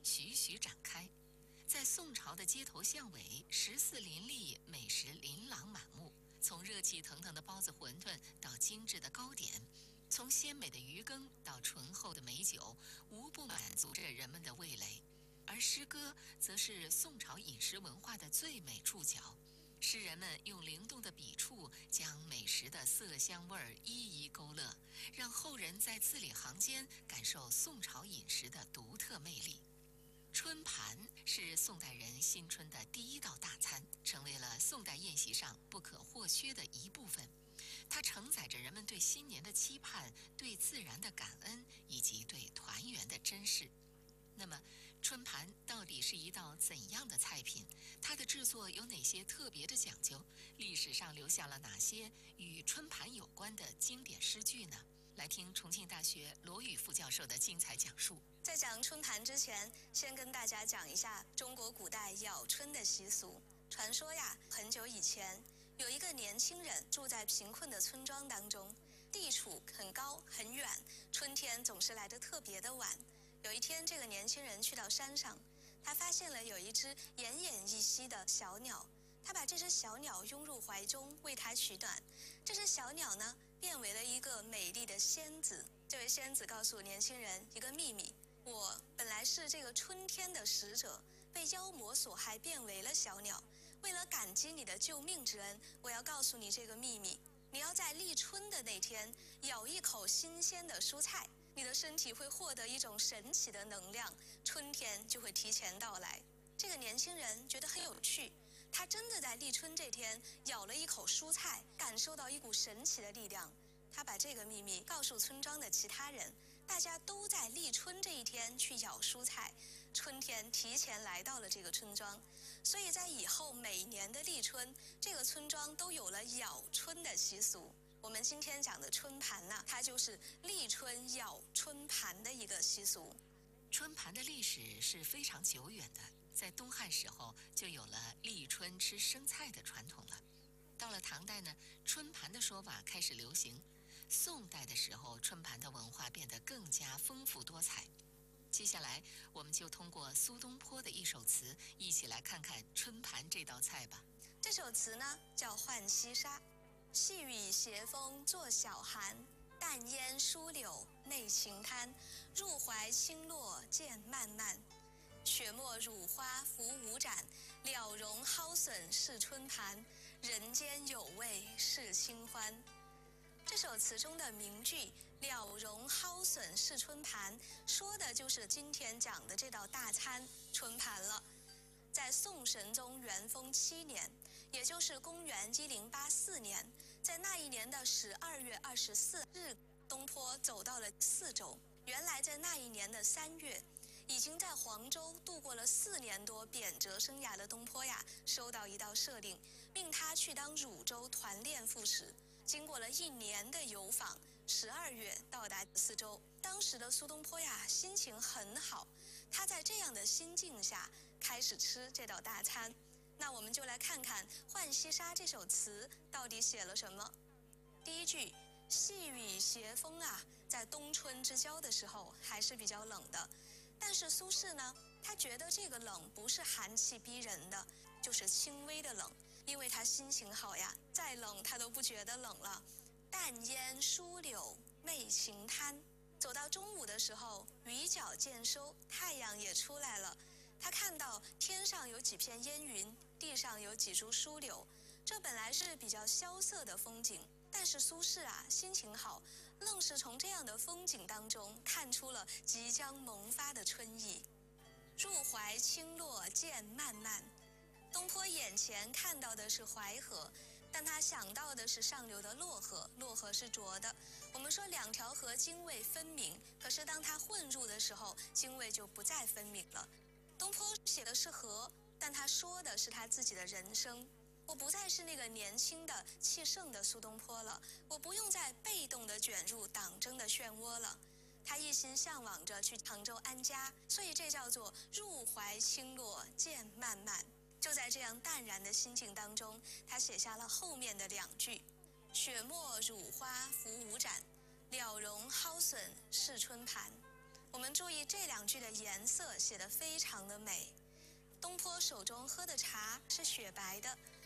徐徐展开。在宋朝的街头巷尾，食肆林立，美食琳琅满目，从热气腾腾的包子馄饨到精致的糕点，从鲜美的鱼羹到醇厚的美酒，无不满足着人们的味蕾。而诗歌则是宋朝饮食文化的最美触角，诗人们用灵动的笔触将美食的色香味儿一一勾勒，让后人在字里行间感受宋朝饮食的独特魅力。春盘是宋代人新春的第一道大餐，成为了宋代宴席上不可或缺的一部分。它承载着人们对新年的期盼、对自然的感恩以及对团圆的珍视。那么，春盘到底是一道怎样的菜品？它的制作有哪些特别的讲究？历史上留下了哪些与春盘有关的经典诗句呢？来听重庆大学罗宇副教授的精彩讲述。 在讲春盘之前，先跟大家讲一下中国古代咬春的习俗。传说呀，很久以前，有一个年轻人住在贫困的村庄当中，地处很高很远，春天总是来得特别的晚。有一天，这个年轻人去到山上，他发现了有一只奄奄一息的小鸟，他把这只小鸟拥入怀中，为它取暖。这只小鸟呢，变为了一个美丽的仙子。这位仙子告诉年轻人一个秘密：我本来是这个春天的使者，被妖魔所害，变为了小鸟。为了感激你的救命之恩，我要告诉你这个秘密：你要在立春的那天咬一口新鲜的蔬菜，你的身体会获得一种神奇的能量，春天就会提前到来。这个年轻人觉得很有趣，他真的在立春这天咬了一口蔬菜，感受到一股神奇的力量。他把这个秘密告诉村庄的其他人，大家都在立春这一天去咬蔬菜，春天提前来到了这个村庄。所以在以后每年的立春，这个村庄都有了咬春的习俗。我们今天讲的春盘呢，它就是立春咬春盘的一个习俗。 春盘的历史是非常久远的，在东汉时候就有了立春吃生菜的传统了。到了唐代呢，春盘的说法开始流行。宋代的时候，春盘的文化变得更加丰富多彩。接下来，我们就通过苏东坡的一首词，一起来看看春盘这道菜吧。 这首词呢叫《浣溪沙》。细雨斜风作晓寒，淡烟疏柳媚晴滩。入怀清洛渐漫漫，雪沫乳花浮无盏。了容蒿笋是春盘，人间有味是清欢。这首词中的名句“了容蒿笋是春盘”，说的就是今天讲的这道大餐春盘了。在宋神宗元丰7年，也就是公元1084年，在那一年的12月24日，东坡走到了四州。原来在那一年的3月，已经在黄州度过了4年多贬谪生涯的东坡呀，收到一道赦令，命他去当汝州团练副使。经过了1年的游访，12月到达四州。当时的苏东坡呀，心情很好，他在这样的心境下开始吃这道大餐。那我们就来看看《浣溪沙》这首词到底写了什么。第一句，细雨斜风啊，在冬春之交的时候还是比较冷的。但是苏轼呢，他觉得这个冷不是寒气逼人的，就是轻微的冷，因为他心情好呀，再冷他都不觉得冷了。淡烟疏柳媚晴滩。走到中午的时候，雨脚渐收，太阳也出来了。他看到天上有几片烟云，地上有几株疏柳，这本来是比较萧瑟的风景，但是苏轼啊，心情好，愣是从这样的风景当中看出了即将萌发的春意。入怀清洛渐漫漫。东坡眼前看到的是淮河，但他想到的是上流的洛河，洛河是浊的。我们说两条河泾渭分明，可是当它混入的时候，泾渭就不再分明了。东坡写的是河，但他说的是他自己的人生。我不再是那个年轻的气盛的苏东坡了，我不用再被动地卷入党争的漩涡了。他一心向往着去杭州安家，所以这叫做入怀清洛渐漫漫。就在这样淡然的心境当中，他写下了后面的2句：雪沫乳花浮无盏，了容蒿笋是春盘。 我们注意这两句的颜色写得非常的美。东坡手中喝的茶是雪白的，